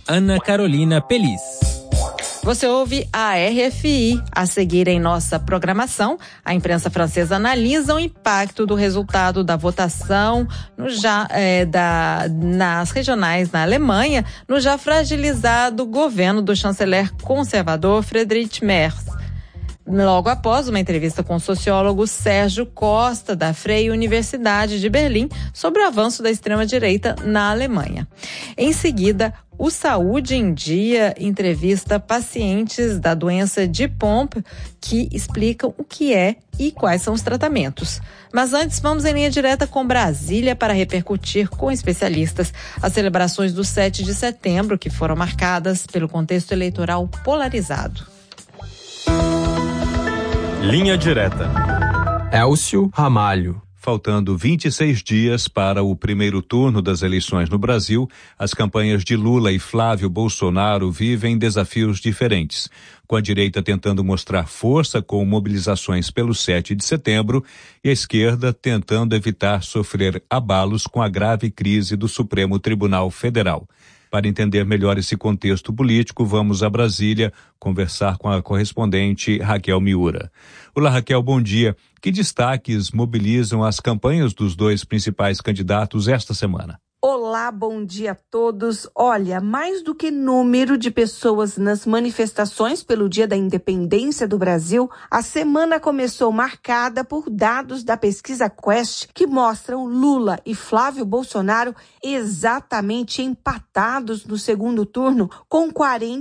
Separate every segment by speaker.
Speaker 1: Ana Carolina Pelis.
Speaker 2: Você ouve a RFI. A seguir em nossa programação, a imprensa francesa analisa o impacto do resultado da votação nas regionais na Alemanha, no já fragilizado governo do chanceler conservador Friedrich Merz. Logo após uma entrevista com o sociólogo Sérgio Costa, da Freie Universidade de Berlim, sobre o avanço da extrema-direita na Alemanha. Em seguida, o Saúde em Dia entrevista pacientes da doença de Pompe que explicam o que é e quais são os tratamentos. Mas antes, vamos em linha direta com Brasília para repercutir com especialistas as celebrações do 7 de setembro, que foram marcadas pelo contexto eleitoral polarizado.
Speaker 3: Linha Direta.
Speaker 4: Elcio Ramalho.
Speaker 5: Faltando 26 dias para o primeiro turno das eleições no Brasil, as campanhas de Lula e Flávio Bolsonaro vivem desafios diferentes, com a direita tentando mostrar força com mobilizações pelo 7 de setembro e a esquerda tentando evitar sofrer abalos com a grave crise do Supremo Tribunal Federal. Para entender melhor esse contexto político, vamos a Brasília conversar com a correspondente Raquel Miura. Olá, Raquel, bom dia. Que destaques mobilizam as campanhas dos dois principais candidatos esta semana?
Speaker 6: Olá, bom dia a todos. Olha, mais do que número de pessoas nas manifestações pelo Dia da Independência do Brasil, a semana começou marcada por dados da pesquisa Quest que mostram Lula e Flávio Bolsonaro exatamente empatados no segundo turno, com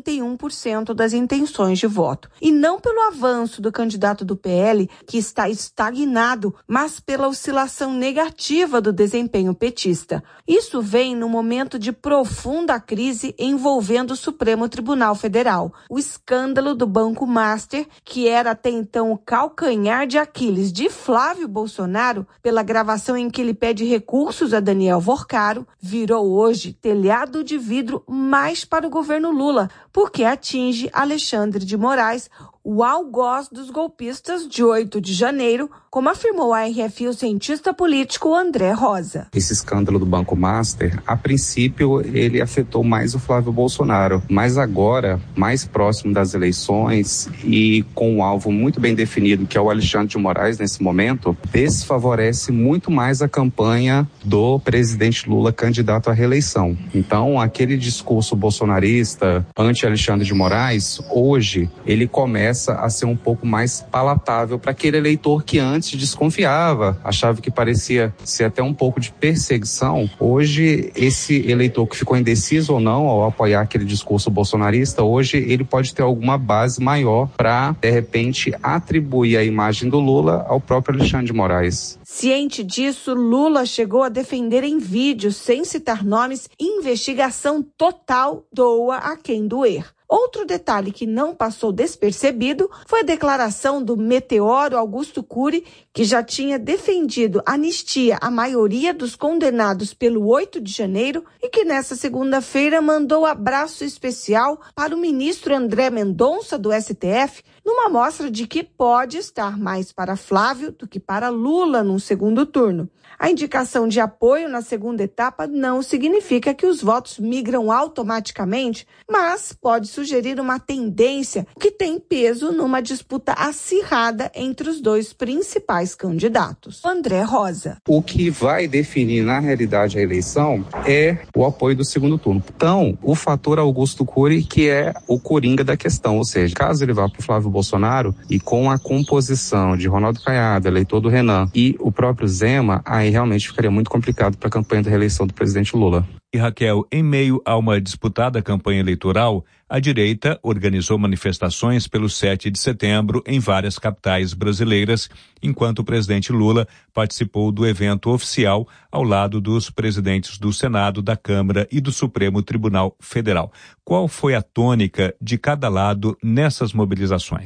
Speaker 6: 41% das intenções de voto. E não pelo avanço do candidato do PL, que está estagnado, mas pela oscilação negativa do desempenho petista. Isso vem no momento de profunda crise envolvendo o Supremo Tribunal Federal. O escândalo do Banco Master, que era até então o calcanhar de Aquiles de Flávio Bolsonaro, pela gravação em que ele pede recursos a Daniel Vorcaro, virou hoje telhado de vidro mais para o governo Lula, porque atinge Alexandre de Moraes, o algoz dos golpistas de 8 de janeiro, como afirmou a RFI o cientista político André Rosa.
Speaker 7: Esse escândalo do Banco Master, a princípio, ele afetou mais o Flávio Bolsonaro, mas agora, mais próximo das eleições e com um alvo muito bem definido, que é o Alexandre de Moraes nesse momento, desfavorece muito mais a campanha do presidente Lula candidato à reeleição. Então, aquele discurso bolsonarista anti-Alexandre de Moraes, hoje, ele começa a ser um pouco mais palatável para aquele eleitor que antes desconfiava, achava que parecia ser até um pouco de perseguição. Hoje, esse eleitor que ficou indeciso ou não ao apoiar aquele discurso bolsonarista, hoje ele pode ter alguma base maior para, de repente, atribuir a imagem do Lula ao próprio Alexandre de Moraes.
Speaker 6: Ciente disso, Lula chegou a defender em vídeo, sem citar nomes, investigação total, doa a quem doer. Outro detalhe que não passou despercebido foi a declaração do meteoro Augusto Cury, que já tinha defendido anistia à maioria dos condenados pelo 8 de janeiro e que nessa segunda-feira mandou abraço especial para o ministro André Mendonça do STF, numa mostra de que pode estar mais para Flávio do que para Lula num segundo turno. A indicação de apoio na segunda etapa não significa que os votos migram automaticamente, mas pode sugerir uma tendência que tem peso numa disputa acirrada entre os dois principais candidatos. André Rosa.
Speaker 7: O que vai definir, na realidade, a eleição é o apoio do segundo turno. Então, o fator Augusto Cury, que é o coringa da questão, ou seja, caso ele vá para o Flávio Bolsonaro e com a composição de Ronaldo Caiado, eleitor do Renan, e o próprio Zema, aí realmente ficaria muito complicado para a campanha da reeleição do presidente Lula.
Speaker 5: E Raquel, em meio a uma disputada campanha eleitoral, a direita organizou manifestações pelo 7 de setembro em várias capitais brasileiras, enquanto o presidente Lula participou do evento oficial ao lado dos presidentes do Senado, da Câmara e do Supremo Tribunal Federal. Qual foi a tônica de cada lado nessas mobilizações?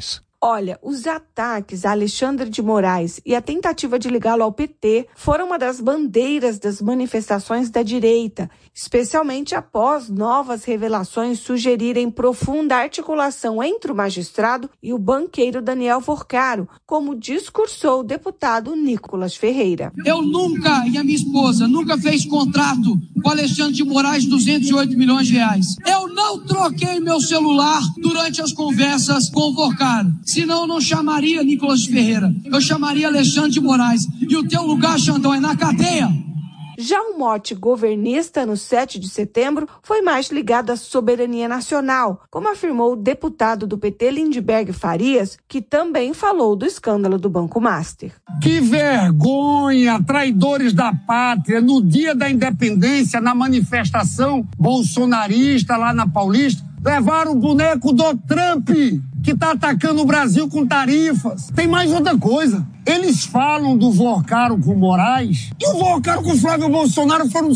Speaker 6: Olha, os ataques a Alexandre de Moraes e a tentativa de ligá-lo ao PT foram uma das bandeiras das manifestações da direita, especialmente após novas revelações sugerirem profunda articulação entre o magistrado e o banqueiro Daniel Forcaro, como discursou o deputado Nicolas Ferreira.
Speaker 1: Eu nunca, e a minha esposa, nunca fez contrato com Alexandre de Moraes 208 milhões de reais. Eu não troquei meu celular durante as conversas com o Forcaro. Senão eu não chamaria Nicolas Ferreira, eu chamaria Alexandre de Moraes. E o teu lugar, Xandão, é na cadeia.
Speaker 6: Já o mote governista no 7 de setembro foi mais ligado à soberania nacional, como afirmou o deputado do PT Lindbergh Farias, que também falou do escândalo do Banco Master.
Speaker 8: Que vergonha, traidores da pátria, no dia da independência, na manifestação bolsonarista lá na Paulista, levaram o boneco do Trump, que está atacando o Brasil com tarifas. Tem mais outra coisa. Eles falam do Forcaro com Moraes e o Forcaro com Flávio Bolsonaro foram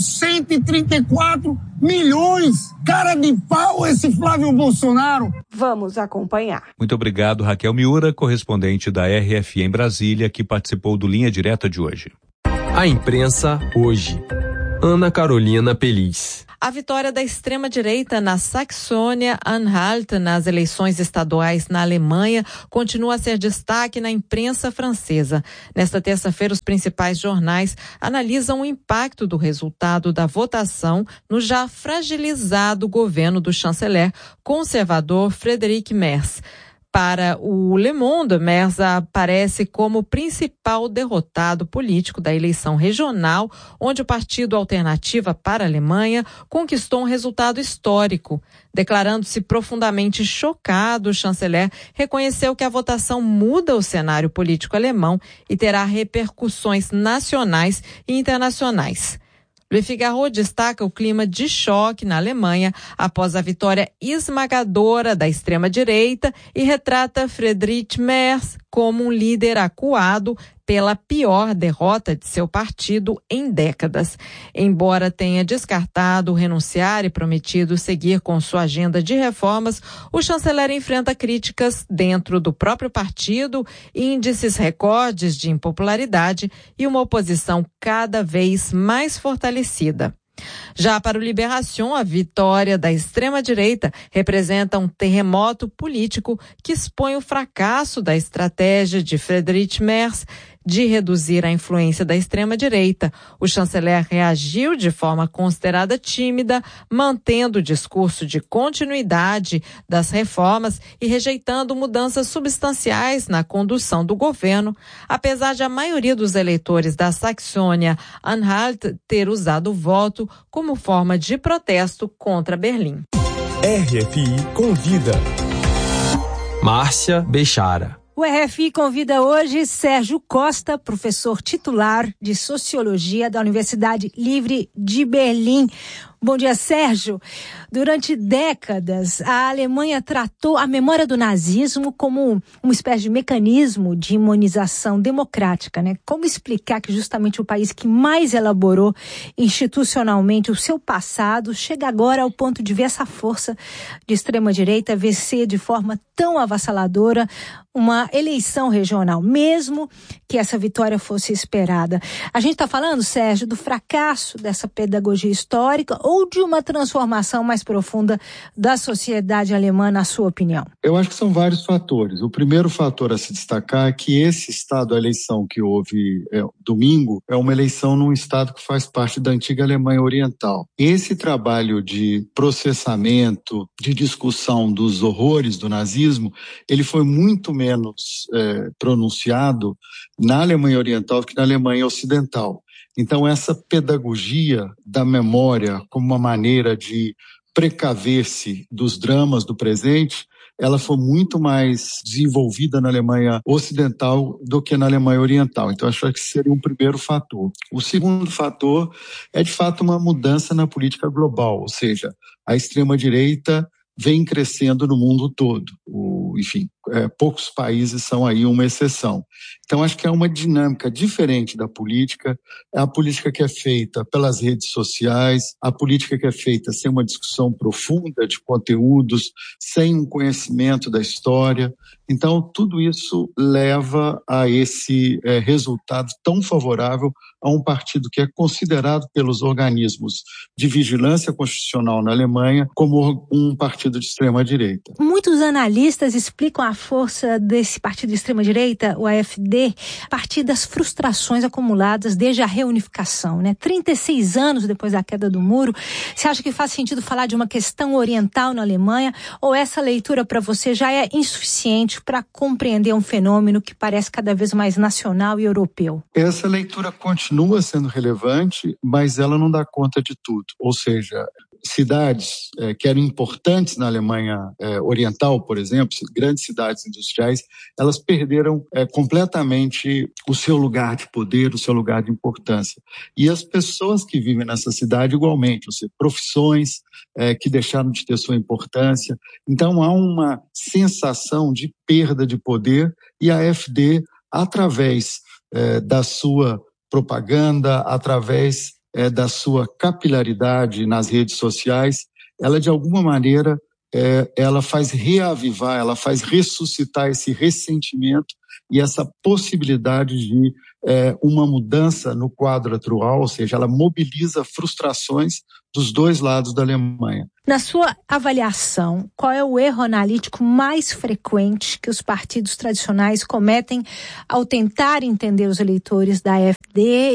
Speaker 8: 134 milhões. Cara de pau esse Flávio Bolsonaro.
Speaker 6: Vamos acompanhar.
Speaker 5: Muito obrigado, Raquel Miura, correspondente da RFI em Brasília, que participou do Linha Direta de hoje.
Speaker 4: A imprensa hoje. Ana Carolina Peliz.
Speaker 2: A vitória da extrema-direita na Saxônia-Anhalt nas eleições estaduais na Alemanha continua a ser destaque na imprensa francesa. Nesta terça-feira, os principais jornais analisam o impacto do resultado da votação no já fragilizado governo do chanceler conservador Friedrich Merz. Para o Le Monde, Merz aparece como o principal derrotado político da eleição regional, onde o Partido Alternativa para a Alemanha conquistou um resultado histórico. Declarando-se profundamente chocado, o chanceler reconheceu que a votação muda o cenário político alemão e terá repercussões nacionais e internacionais. Le Figaro destaca o clima de choque na Alemanha após a vitória esmagadora da extrema-direita e retrata Friedrich Merz como um líder acuado pela pior derrota de seu partido em décadas. Embora tenha descartado renunciar e prometido seguir com sua agenda de reformas, o chanceler enfrenta críticas dentro do próprio partido, índices recordes de impopularidade e uma oposição cada vez mais fortalecida. Já para o Libération, a vitória da extrema-direita representa um terremoto político que expõe o fracasso da estratégia de Friedrich Merz de reduzir a influência da extrema-direita. O chanceler reagiu de forma considerada tímida, mantendo o discurso de continuidade das reformas e rejeitando mudanças substanciais na condução do governo, apesar de a maioria dos eleitores da Saxônia-Anhalt ter usado o voto como forma de protesto contra Berlim.
Speaker 3: RFI convida.
Speaker 4: Márcia Bechara.
Speaker 9: O RFI convida hoje Sérgio Costa, professor titular de Sociologia da Universidade Livre de Berlim. Bom dia, Sérgio. Durante décadas, a Alemanha tratou a memória do nazismo como uma espécie de mecanismo de imunização democrática, né? Como explicar que justamente o país que mais elaborou institucionalmente o seu passado chega agora ao ponto de ver essa força de extrema-direita vencer de forma tão avassaladora uma eleição regional, mesmo que essa vitória fosse esperada? A gente está falando, Sérgio, do fracasso dessa pedagogia histórica ou de uma transformação mais profunda da sociedade alemã, na sua opinião?
Speaker 10: Eu acho que são vários fatores. O primeiro fator a se destacar é que esse estado, a eleição que houve domingo, é uma eleição num estado que faz parte da antiga Alemanha Oriental. Esse trabalho de processamento, de discussão dos horrores do nazismo, ele foi muito menos pronunciado na Alemanha Oriental do que na Alemanha Ocidental. Então, essa pedagogia da memória como uma maneira de precaver-se dos dramas do presente, ela foi muito mais desenvolvida na Alemanha Ocidental do que na Alemanha Oriental. Então, acho que seria um primeiro fator. O segundo fator é, de fato, uma mudança na política global, ou seja, a extrema-direita vem crescendo no mundo todo. poucos países são aí uma exceção. Então, acho que é uma dinâmica diferente da política, é a política que é feita pelas redes sociais, a política que é feita sem uma discussão profunda de conteúdos, sem um conhecimento da história. Então, tudo isso leva a esse resultado tão favorável a um partido que é considerado pelos organismos de vigilância constitucional na Alemanha como um partido de extrema-direita.
Speaker 9: Muitos analistas explicam a força desse partido de extrema-direita, o AfD, a partir das frustrações acumuladas desde a reunificação, né? 36 anos depois da queda do muro. Você acha que faz sentido falar de uma questão oriental na Alemanha, ou essa leitura para você já é insuficiente para compreender um fenômeno que parece cada vez mais nacional e europeu?
Speaker 10: Essa leitura continua sendo relevante, mas ela não dá conta de tudo. Ou seja, cidades que eram importantes na Alemanha Oriental, por exemplo, grandes cidades industriais, elas perderam completamente o seu lugar de poder, o seu lugar de importância. E as pessoas que vivem nessa cidade igualmente, ou seja, profissões que deixaram de ter sua importância. Então há uma sensação de perda de poder e a AfD, através da sua propaganda, através da sua capilaridade nas redes sociais, ela de alguma maneira ela faz reavivar, ela faz ressuscitar esse ressentimento e essa possibilidade de uma mudança no quadro atual, ou seja, ela mobiliza frustrações dos dois lados da Alemanha.
Speaker 9: Na sua avaliação, qual é o erro analítico mais frequente que os partidos tradicionais cometem ao tentar entender os eleitores da AfD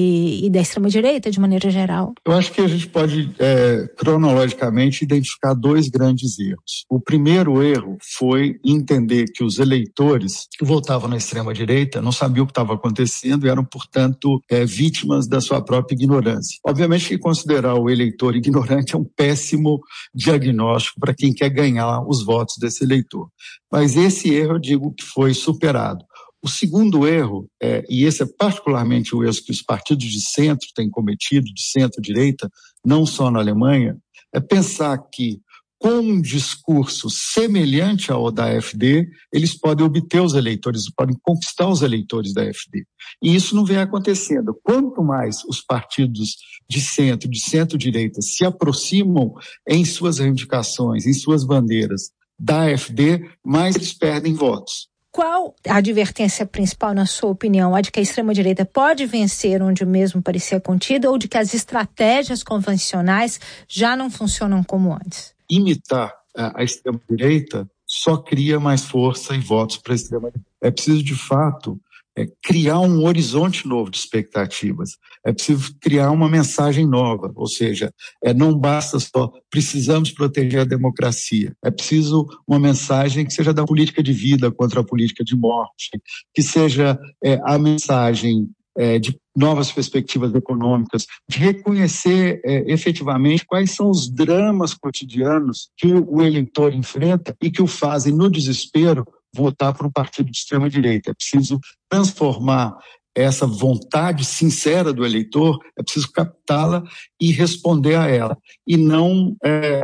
Speaker 9: e da extrema-direita de maneira geral?
Speaker 10: Eu acho que a gente pode, cronologicamente, identificar dois grandes erros. O primeiro erro foi entender que os eleitores que votavam na extrema-direita não sabiam o que estava acontecendo e eram, portanto, vítimas da sua própria ignorância. Obviamente que considerar o eleitor ignorante é um péssimo diagnóstico para quem quer ganhar os votos desse eleitor. Mas esse erro, eu digo que foi superado. O segundo erro, e esse é particularmente o erro que os partidos de centro têm cometido, de centro-direita, não só na Alemanha, é pensar que com um discurso semelhante ao da AfD, eles podem obter os eleitores, podem conquistar os eleitores da AfD. E isso não vem acontecendo. Quanto mais os partidos de centro-direita se aproximam em suas reivindicações, em suas bandeiras da AfD, mais eles perdem votos.
Speaker 9: Qual a advertência principal, na sua opinião? A de que a extrema-direita pode vencer onde o mesmo parecia contido, ou de que as estratégias convencionais já não funcionam como antes?
Speaker 10: Imitar a extrema-direita só cria mais força e votos para a extrema-direita. É preciso, de fato, criar um horizonte novo de expectativas. É preciso criar uma mensagem nova, ou seja, não basta só precisamos proteger a democracia. É preciso uma mensagem que seja da política de vida contra a política de morte, que seja a mensagem de novas perspectivas econômicas, de reconhecer efetivamente quais são os dramas cotidianos que o eleitor enfrenta e que o fazem, no desespero, votar para um partido de extrema-direita. É preciso transformar essa vontade sincera do eleitor, é preciso captá-la e responder a ela. E não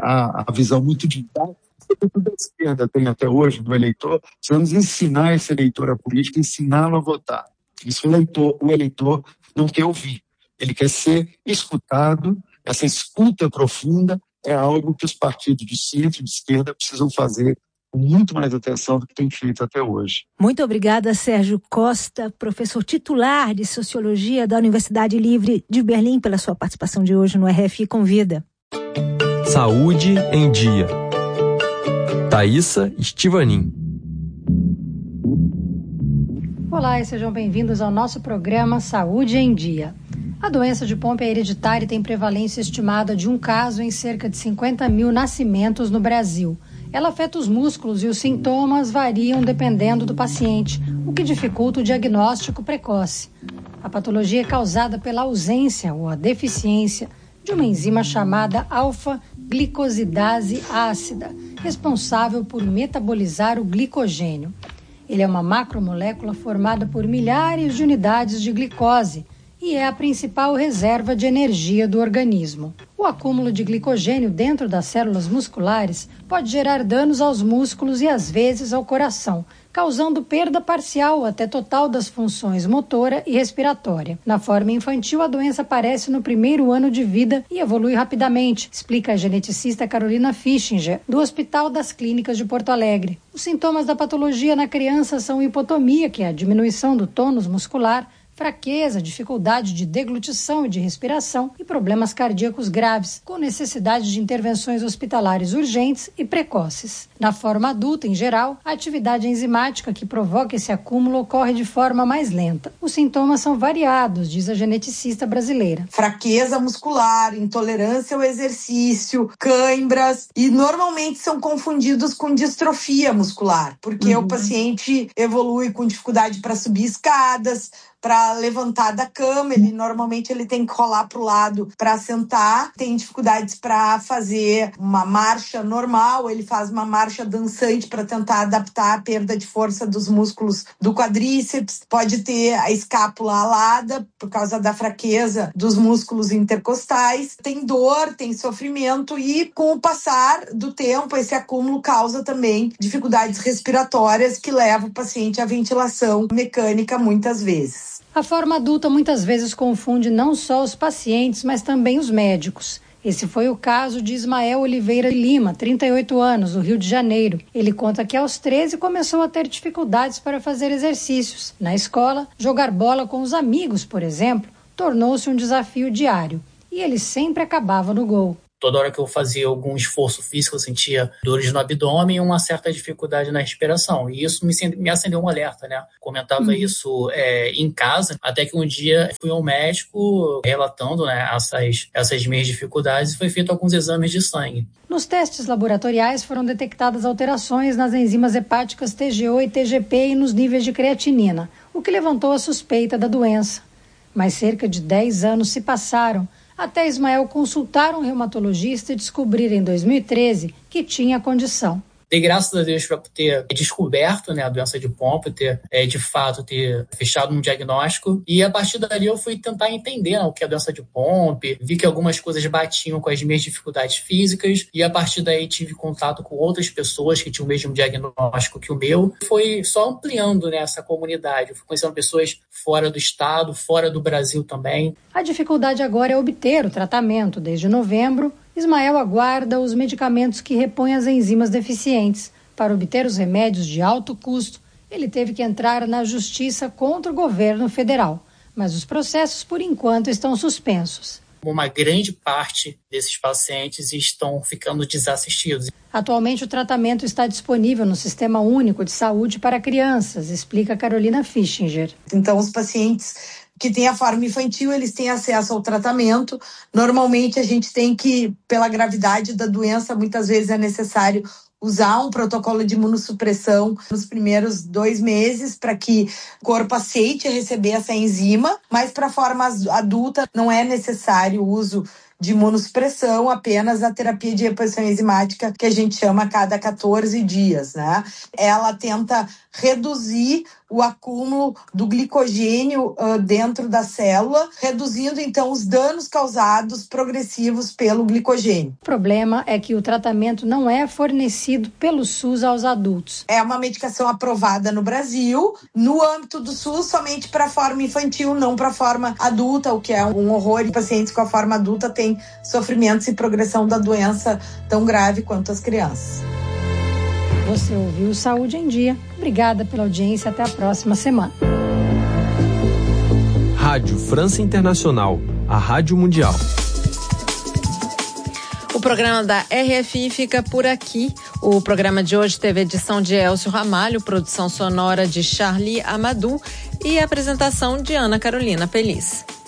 Speaker 10: a visão muito didática que a esquerda tem até hoje do eleitor. Precisamos ensinar esse eleitor a política, ensiná-lo a votar. Isso o eleitor não quer ouvir. Ele quer ser escutado. Essa escuta profunda é algo que os partidos de centro e de esquerda precisam fazer com muito mais atenção do que tem feito até hoje.
Speaker 9: Muito obrigada, Sérgio Costa, professor titular de Sociologia da Universidade Livre de Berlim, pela sua participação de hoje no RFI Convida.
Speaker 4: Saúde em Dia. Thaísa Estivanin.
Speaker 11: Olá e sejam bem-vindos ao nosso programa Saúde em Dia. A doença de Pompe é hereditária e tem prevalência estimada de um caso em cerca de 50 mil nascimentos no Brasil. Ela afeta os músculos e os sintomas variam dependendo do paciente, o que dificulta o diagnóstico precoce. A patologia é causada pela ausência ou a deficiência de uma enzima chamada alfa-glicosidase ácida, responsável por metabolizar o glicogênio. Ele é uma macromolécula formada por milhares de unidades de glicose e é a principal reserva de energia do organismo. O acúmulo de glicogênio dentro das células musculares pode gerar danos aos músculos e às vezes ao coração, causando perda parcial ou até total das funções motora e respiratória. Na forma infantil, a doença aparece no primeiro ano de vida e evolui rapidamente, explica a geneticista Carolina Fischinger, do Hospital das Clínicas de Porto Alegre. Os sintomas da patologia na criança são hipotomia, que é a diminuição do tônus muscular, fraqueza, dificuldade de deglutição e de respiração e problemas cardíacos graves, com necessidade de intervenções hospitalares urgentes e precoces. Na forma adulta, em geral, a atividade enzimática que provoca esse acúmulo ocorre de forma mais lenta. Os sintomas são variados, diz a geneticista brasileira.
Speaker 12: Fraqueza muscular, intolerância ao exercício, cãibras e normalmente são confundidos com distrofia muscular, porque o paciente evolui com dificuldade para subir escadas, para levantar da cama, normalmente ele tem que rolar para o lado para sentar, tem dificuldades para fazer uma marcha normal, ele faz uma marcha dançante para tentar adaptar a perda de força dos músculos do quadríceps, pode ter a escápula alada por causa da fraqueza dos músculos intercostais, tem dor, tem sofrimento e com o passar do tempo esse acúmulo causa também dificuldades respiratórias que levam o paciente à ventilação mecânica muitas vezes.
Speaker 11: A forma adulta muitas vezes confunde não só os pacientes, mas também os médicos. Esse foi o caso de Ismael Oliveira Lima, 38 anos, do Rio de Janeiro. Ele conta que aos 13 começou a ter dificuldades para fazer exercícios. Na escola, jogar bola com os amigos, por exemplo, tornou-se um desafio diário. E ele sempre acabava no gol.
Speaker 13: Toda hora que eu fazia algum esforço físico, eu sentia dores no abdômen e uma certa dificuldade na respiração. E isso me acendeu um alerta, né? Comentava isso em casa, até que um dia fui ao médico relatando, né, essas minhas dificuldades e foi feito alguns exames de sangue.
Speaker 11: Nos testes laboratoriais foram detectadas alterações nas enzimas hepáticas TGO e TGP e nos níveis de creatinina, o que levantou a suspeita da doença. Mas cerca de 10 anos se passaram até Ismael consultar um reumatologista e descobrir em 2013 que tinha a condição.
Speaker 13: Dei graças a Deus para ter descoberto, né, a doença de Pompe, ter fechado um diagnóstico. E a partir dali eu fui tentar entender, né, o que é a doença de Pompe. Vi que algumas coisas batiam com as minhas dificuldades físicas. E a partir daí tive contato com outras pessoas que tinham o mesmo diagnóstico que o meu. Foi só ampliando, né, essa comunidade. Eu fui conhecendo pessoas fora do estado, fora do Brasil também.
Speaker 11: A dificuldade agora é obter o tratamento. Desde novembro, Ismael aguarda os medicamentos que repõem as enzimas deficientes. Para obter os remédios de alto custo, ele teve que entrar na justiça contra o governo federal. Mas os processos, por enquanto, estão suspensos.
Speaker 13: Uma grande parte desses pacientes estão ficando desassistidos.
Speaker 11: Atualmente, o tratamento está disponível no Sistema Único de Saúde para Crianças, explica Carolina Fischinger.
Speaker 12: Então, os pacientes que têm a forma infantil, eles têm acesso ao tratamento. Normalmente, a gente tem que, pela gravidade da doença, muitas vezes é necessário usar um protocolo de imunossupressão nos primeiros 2 meses para que o corpo aceite receber essa enzima, mas para a forma adulta não é necessário o uso de imunossupressão, apenas a terapia de reposição enzimática, que a gente chama a cada 14 dias, né? Ela tenta reduzir o acúmulo do glicogênio dentro da célula, reduzindo, então, os danos causados progressivos pelo glicogênio.
Speaker 11: O problema é que o tratamento não é fornecido pelo SUS aos adultos.
Speaker 12: É uma medicação aprovada no Brasil, no âmbito do SUS, somente para a forma infantil, não para a forma adulta, o que é um horror. E pacientes com a forma adulta têm sofrimentos e progressão da doença tão grave quanto as crianças.
Speaker 11: Você ouviu Saúde em Dia. Obrigada pela audiência. Até a próxima semana.
Speaker 4: Rádio França Internacional, a Rádio Mundial.
Speaker 2: O programa da RFI fica por aqui. O programa de hoje teve edição de Elcio Ramalho, produção sonora de Charlie Amadou e apresentação de Ana Carolina Feliz.